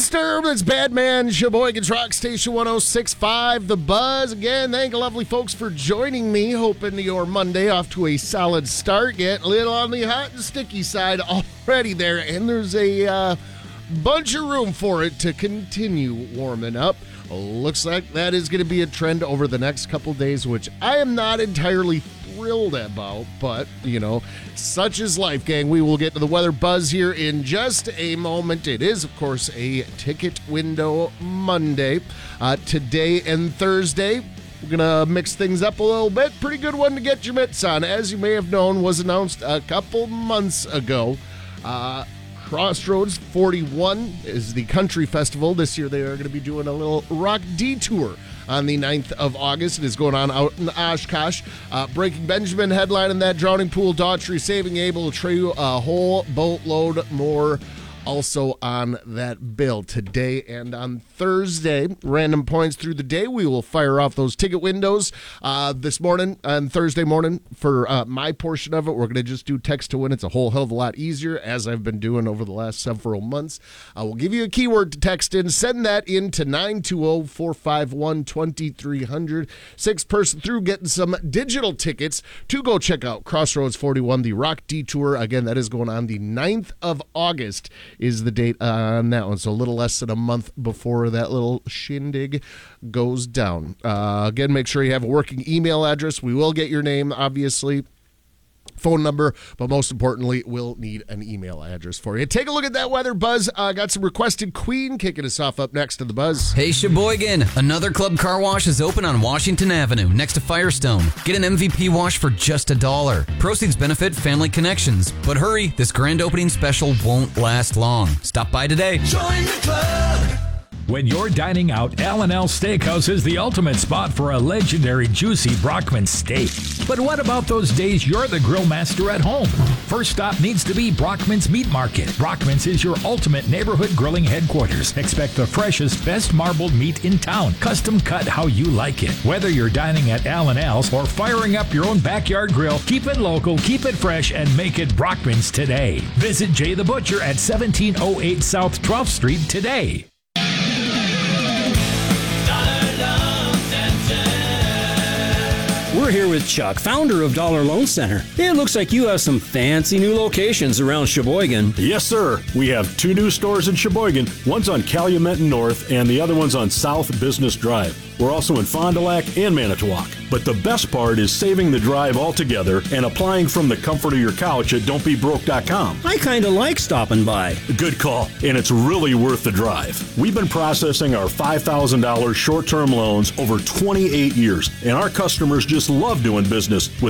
Disturbed, that's Badman, Sheboygan's Rock Station 106.5, The Buzz. Again, thank you lovely folks for joining me. Hoping your Monday off to a solid start. Getting a little on the hot and sticky side already there, and there's a bunch of room for it to continue warming up. Looks like that is going to be a trend over the next couple days, which I am not entirely thrilled about, but, you know, such is life, gang. We will get to the weather buzz here in just a moment. It is, of course, a ticket window Monday. Today and Thursday, we're going to mix things up a little bit. Pretty good one to get your mitts on. As you may have known, was announced a couple months ago. Crossroads 41 is the country festival. This year they are going to be doing a little rock detour on the 9th of August. It is going on out in Oshkosh. Breaking Benjamin headlining that, Drowning Pool, Daughtry, Saving Abel, a whole boatload more also on that bill today and on Thursday. Random points through the day. We will fire off those ticket windows this morning on Thursday morning. For my portion of it, we're going to just do text to win. It's a whole hell of a lot easier, as I've been doing over the last several months. We'll give you a keyword to text in. Send that in to 920-451-2300. 6-person through, getting some digital tickets to go check out Crossroads 41, the Rock Detour. Again, that is going on the 9th of August is the date on that one. So a little less than a month before that little shindig goes down. Again, make sure you have a working email address. We will get your name, obviously, phone number, but most importantly, we'll need an email address for you. Take a look at that weather buzz. Got some requested Queen kicking us off up next to the buzz. Hey Sheboygan, another Club Car Wash is open on Washington Avenue next to Firestone. Get an MVP wash for just $1. Proceeds benefit Family Connections. But hurry, this grand opening special won't last long. Stop by today. Join the club. When you're dining out, L&L Steakhouse is the ultimate spot for a legendary juicy Brockman steak. But what about those days you're the grill master at home? First stop needs to be Brockman's Meat Market. Brockman's is your ultimate neighborhood grilling headquarters. Expect the freshest, best marbled meat in town, custom cut how you like it. Whether you're dining at L&L's or firing up your own backyard grill, keep it local, keep it fresh, and make it Brockman's today. Visit Jay the Butcher at 1708 South 12th Street today. We're here with Chuck, founder of Dollar Loan Center. It looks like you have some fancy new locations around Sheboygan. Yes, sir. We have 2 new stores in Sheboygan. One's on Calumet and North, and the other one's on South Business Drive. We're also in Fond du Lac and Manitowoc. But the best part is saving the drive altogether and applying from the comfort of your couch at don'tbebroke.com. I kind of like stopping by. Good call, and it's really worth the drive. We've been processing our $5,000 short-term loans over 28 years, and our customers just love doing business with